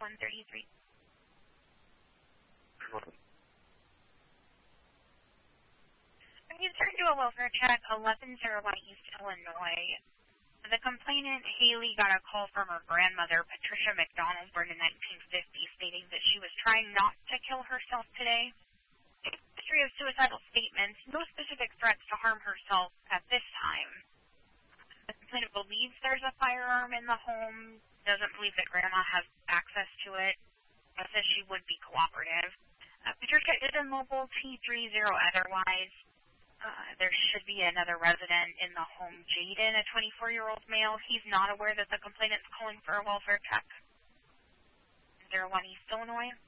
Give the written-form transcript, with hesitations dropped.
133. I'm concerned to a welfare check, 1101 East Illinois. The complainant, Haley, got a call from her grandmother, Patricia McDonald, born in 1950, stating that she was trying not to kill herself today. History of suicidal statements, no specific threats to harm herself at this time. The complainant believes there's a firearm in the home, doesn't believe that Grandma has access to it, but says she would be cooperative. Patricia is a mobile T30 otherwise. There should be another resident in the home, Jaden, a 24-year-old male. He's not aware that the complainant's calling for a welfare check. 01 East Illinois.